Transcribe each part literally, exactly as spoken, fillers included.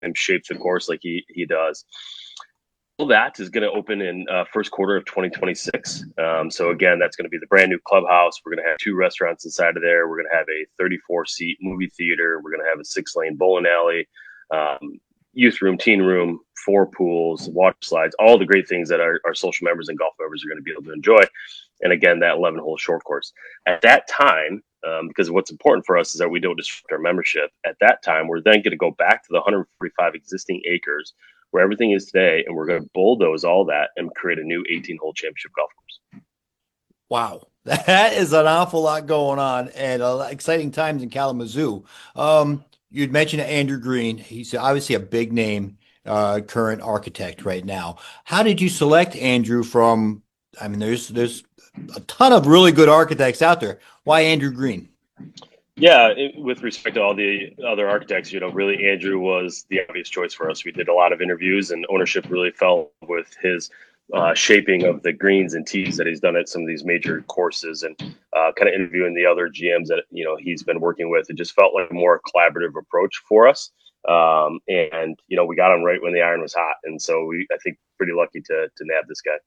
him shape the course like he he does. All that is going to open in uh, first quarter of twenty twenty-six. Um, so again, that's going to be the brand new clubhouse. We're going to have two restaurants inside of there. We're going to have a thirty-four seat movie theater. We're going to have a six lane bowling alley, um, youth room, teen room, four pools, water slides, all the great things that our, our social members and golf members are going to be able to enjoy. And again, that eleven hole short course. At that time, um, because what's important for us is that we don't disrupt our membership. At that time, we're then going to go back to the one hundred forty-five existing acres where everything is today, and we're going to bulldoze all that and create a new eighteen hole championship golf course. Wow. That is an awful lot going on, and uh, exciting times in Kalamazoo. Um, you'd mentioned Andrew Green. He's obviously a big name, uh, current architect right now. How did you select Andrew from, I mean, there's, there's a ton of really good architects out there. Why Andrew Green? Yeah, it, with respect to all the other architects, you know, really Andrew was the obvious choice for us. We did a lot of interviews, and ownership really fell with his uh, shaping of the greens and tees that he's done at some of these major courses, and uh, kind of interviewing the other G Ms that you know he's been working with. It just felt like a more collaborative approach for us. Um, and you know, we got him right when the iron was hot, and so we I think pretty lucky to to nab this guy.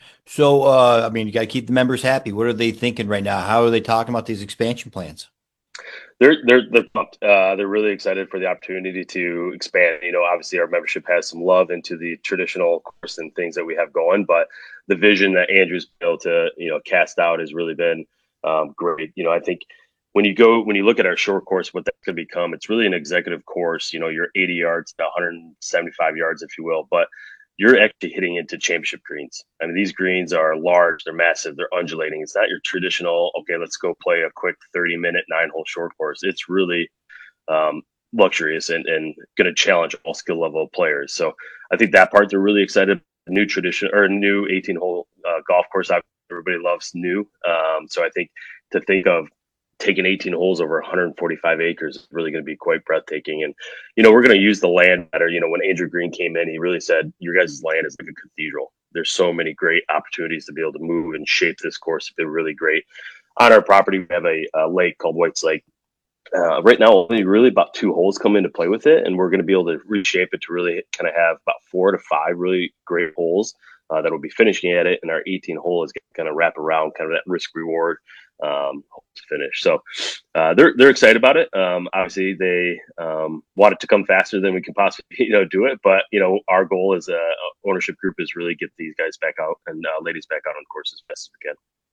So, uh, I mean, you got to keep the members happy. What are they thinking right now? How are they talking about these expansion plans? They're they're they're pumped. Uh, they're really excited for the opportunity to expand. You know, obviously our membership has some love into the traditional course and things that we have going, but the vision that Andrew's built to you know cast out has really been um, great. You know, I think when you go when you look at our short course, what that could become, it's really an executive course. You know, you're eighty yards to one hundred seventy-five yards, if you will, but you're actually hitting into championship greens. I mean, these greens are large, they're massive, they're undulating. It's not your traditional, okay, let's go play a quick thirty minute nine hole short course. It's really um, luxurious and, and going to challenge all skill level players. So I think that part they're really excited. New tradition or new eighteen hole uh, golf course. Everybody loves new. Um, so I think to think of taking eighteen holes over one hundred forty-five acres is really going to be quite breathtaking. And, you know, we're going to use the land better. You know, when Andrew Green came in, he really said, your guys' land is like a cathedral. There's so many great opportunities to be able to move and shape this course. It's been really great. On our property, we have a, a lake called White's Lake. Uh, right now, only really about two holes come into play with it, and we're going to be able to reshape it to really kind of have about four to five really great holes uh, that will be finishing at it. And our eighteen hole is going to wrap around kind of that risk reward um, to finish. So uh, they're they're excited about it. Um, obviously, they um, want it to come faster than we can possibly you know do it. But you know, our goal as a ownership group is really get these guys back out and uh, ladies back out on course as best as we can.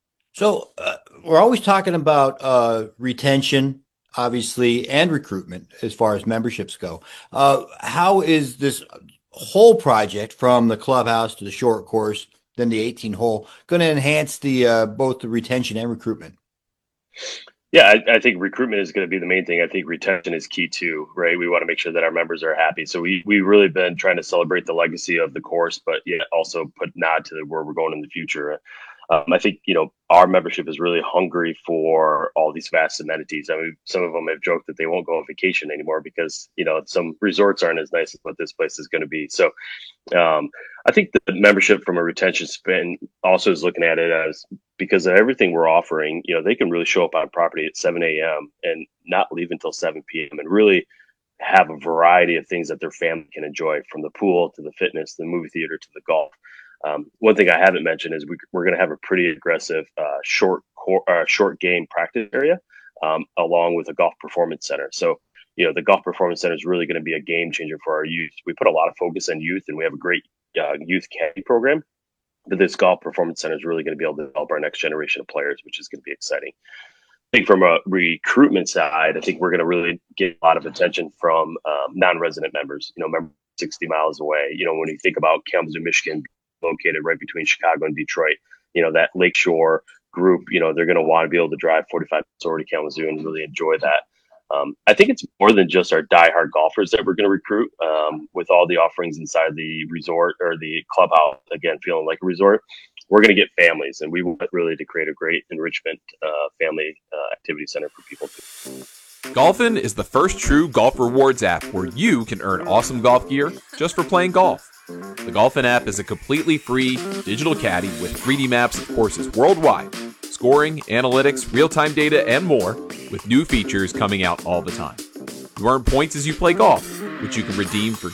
So, uh, we're always talking about uh, retention, obviously, and recruitment as far as memberships go. Uh, how is this whole project from the clubhouse to the short course, then the eighteen hole, going to enhance the uh, both the retention and recruitment? Yeah, I, I think recruitment is going to be the main thing. I think retention is key too, right? We want to make sure that our members are happy. So we we really been trying to celebrate the legacy of the course, but yet also put nod to where we're going in the future. Um, I think, you know, our membership is really hungry for all these vast amenities. I mean, some of them have joked that they won't go on vacation anymore because, you know, some resorts aren't as nice as what this place is going to be. So um, I think the membership from a retention spin also is looking at it as because of everything we're offering, you know, they can really show up on property at seven a m and not leave until seven p m and really have a variety of things that their family can enjoy, from the pool to the fitness, the movie theater to the golf. Um, one thing I haven't mentioned is we, we're going to have a pretty aggressive uh, short core, uh, short game practice area um, along with a golf performance center. So, you know, the golf performance center is really going to be a game changer for our youth. We put a lot of focus on youth, and we have a great uh, youth caddy program. But this golf performance center is really going to be able to develop our next generation of players, which is going to be exciting. I think from a recruitment side, I think we're going to really get a lot of attention from um, non-resident members. You know, members sixty miles away. You know, when you think about Kalamazoo, Michigan, located right between Chicago and Detroit, you know, that lakeshore group, you know, they're going to want to be able to drive forty-five minutes over to Kalamazoo and really enjoy that. Um, I think it's more than just our diehard golfers that we're going to recruit um, with all the offerings inside the resort or the clubhouse, again, feeling like a resort. We're going to get families, and we want really to create a great enrichment uh, family uh, activity center for people too. Golfin is the first true golf rewards app where you can earn awesome golf gear just for playing golf. The Golfin app is a completely free digital caddy with three D maps of courses worldwide, scoring, analytics, real-time data, and more, with new features coming out all the time. You earn points as you play golf, which you can redeem for